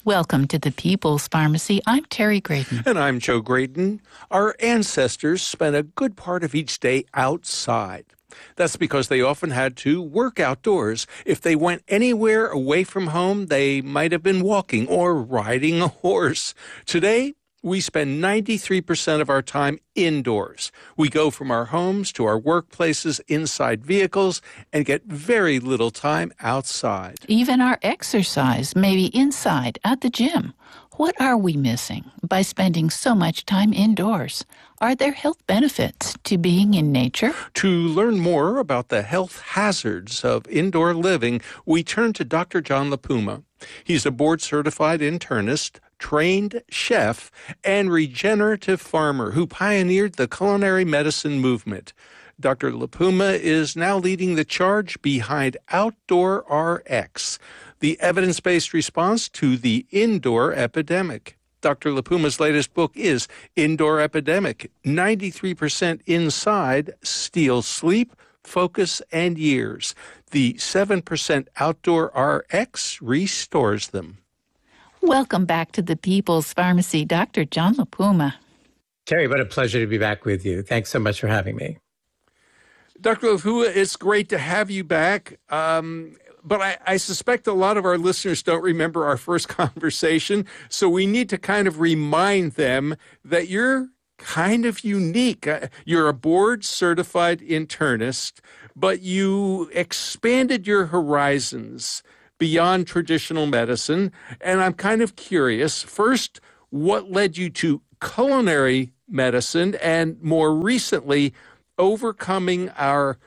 Welcome to the People's Pharmacy. I'm Terry Graydon. And I'm Joe Graydon. Our ancestors spent a good part of each day outside. That's because they often had to work outdoors. If they went anywhere away from home, they might have been walking or riding a horse. Today, we spend 93% of our time indoors. We go from our homes to our workplaces inside vehicles and get very little time outside. Even our exercise may be inside at the gym. What are we missing by spending so much time indoors? Are there health benefits to being in nature? To learn more about the health hazards of indoor living, we turn to Dr. John LaPuma. He's a board-certified internist, trained chef, and regenerative farmer who pioneered the culinary medicine movement. Dr. LaPuma is now leading the charge behind Outdoor RX, the evidence-based response to the indoor epidemic. Dr. LaPuma's latest book is Indoor Epidemic, 93% Inside, Steals Sleep, Focus, and Years. The 7% Outdoor RX restores them. Welcome back to the People's Pharmacy, Dr. John LaPuma. Terry, what a pleasure to be back with you. Thanks so much for having me. Dr. LaPuma, it's great to have you back. But I suspect a lot of our listeners don't remember our first conversation, so we need to kind of remind them that you're kind of unique. You're a board-certified internist, but you expanded your horizons beyond traditional medicine, and I'm kind of curious, first, what led you to culinary medicine, and more recently, overcoming our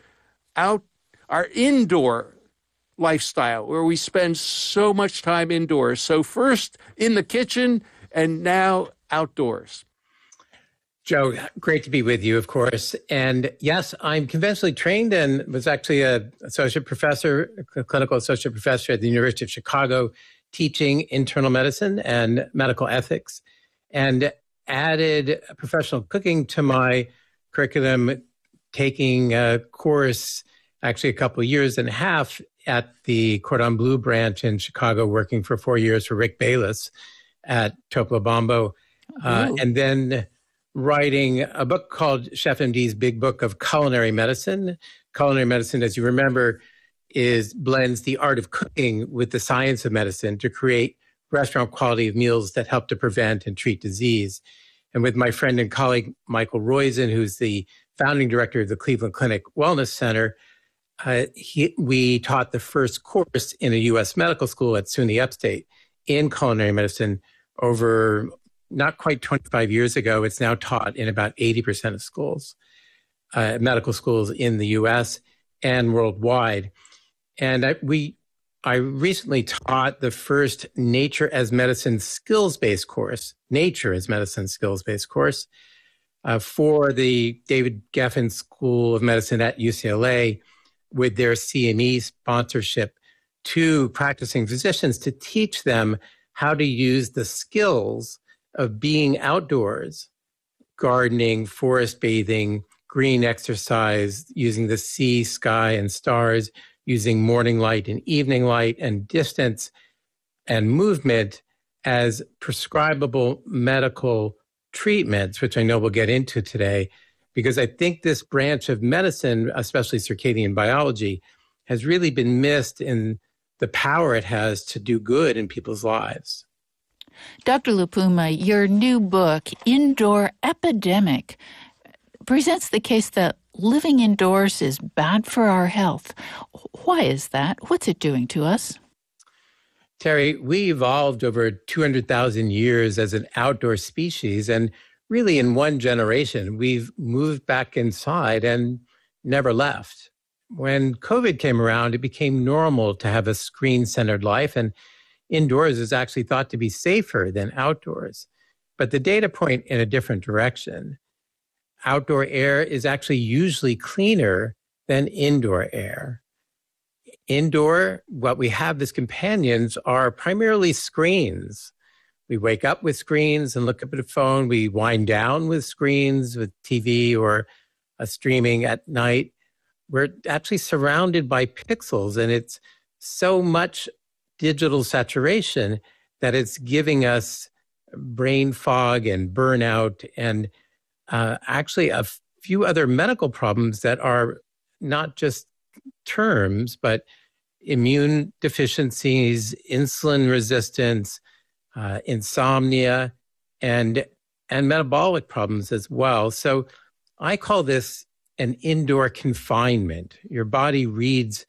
indoor lifestyle, where we spend so much time indoors. So first in the kitchen and now outdoors. Joe, great to be with you, of course. And yes, I'm conventionally trained and was actually a clinical associate professor at the University of Chicago, teaching internal medicine and medical ethics, and added professional cooking to my curriculum, taking a course actually a couple of years and a half at the Cordon Bleu branch in Chicago, working for 4 years for Rick Bayless at Topolo Bombo, and then writing a book called Chef MD's Big Book of Culinary Medicine. Culinary medicine, as you remember, blends the art of cooking with the science of medicine to create restaurant quality of meals that help to prevent and treat disease. And with my friend and colleague, Michael Roizen, who's the founding director of the Cleveland Clinic Wellness Center, we taught the first course in a U.S. medical school at SUNY Upstate in culinary medicine over not quite 25 years ago. It's now taught in about 80% of schools, medical schools in the U.S. and worldwide. And I recently taught the first Nature as Medicine skills-based course, for the David Geffen School of Medicine at UCLA, with their CME sponsorship to practicing physicians to teach them how to use the skills of being outdoors, gardening, forest bathing, green exercise, using the sea, sky, and stars, using morning light and evening light, and distance and movement as prescribable medical treatments, which I know we'll get into today, because I think this branch of medicine, especially circadian biology, has really been missed in the power it has to do good in people's lives. Dr. LaPuma, your new book, Indoor Epidemic, presents the case that living indoors is bad for our health. Why is that? What's it doing to us? Terry, we evolved over 200,000 years as an outdoor species, and really in one generation, we've moved back inside and never left. When COVID came around, it became normal to have a screen-centered life, and indoors is actually thought to be safer than outdoors. But the data point in a different direction. Outdoor air is actually usually cleaner than indoor air. Indoor, what we have as companions are primarily screens. We wake up with screens and look up at a phone. We wind down with screens, with TV or streaming at night. We're actually surrounded by pixels, and it's so much digital saturation that it's giving us brain fog and burnout and actually a few other medical problems that are not just terms, but immune deficiencies, insulin resistance, insomnia, and metabolic problems as well. So I call this an indoor confinement. Your body reads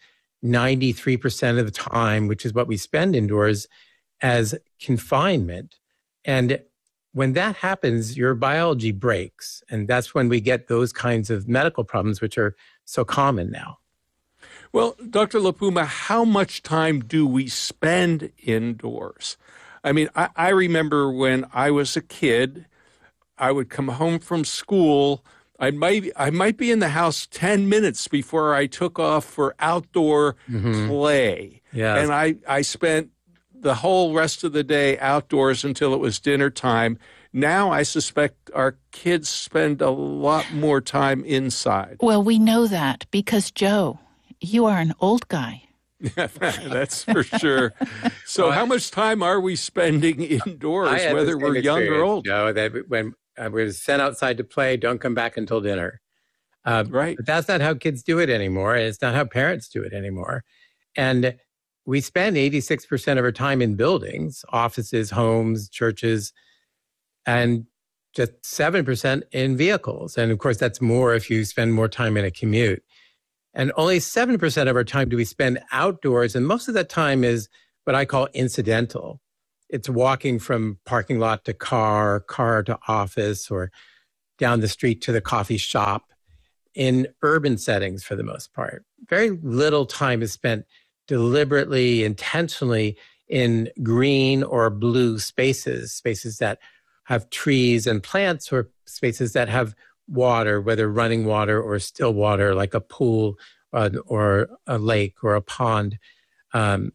93% of the time, which is what we spend indoors, as confinement. And when that happens, your biology breaks. And that's when we get those kinds of medical problems, which are so common now. Well, Dr. LaPuma, how much time do we spend indoors? I mean, I remember when I was a kid, I would come home from school. I might be in the house 10 minutes before I took off for outdoor play. Yeah. And I spent the whole rest of the day outdoors until it was dinner time. Now I suspect our kids spend a lot more time inside. Well, we know that because, Joe, you are an old guy. That's for sure. So how much time are we spending indoors, whether we're young or old? Joe, that when I was sent outside to play, don't come back until dinner. Right. But that's not how kids do it anymore. And it's not how parents do it anymore. And we spend 86% of our time in buildings, offices, homes, churches, and just 7% in vehicles. And of course, that's more if you spend more time in a commute. And only 7% of our time do we spend outdoors. And most of that time is what I call incidental. It's walking from parking lot to car to office, or down the street to the coffee shop in urban settings for the most part. Very little time is spent deliberately, intentionally in green or blue spaces that have trees and plants, or spaces that have water, whether running water or still water, like a pool or a lake or a pond. And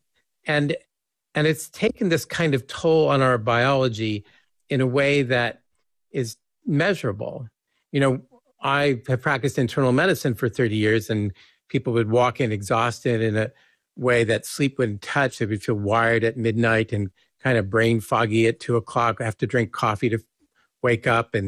it's taken this kind of toll on our biology in a way that is measurable. You know, I have practiced internal medicine for 30 years, and people would walk in exhausted in a way that sleep wouldn't touch. They would feel wired at midnight and kind of brain foggy at 2:00, have to drink coffee to wake up, and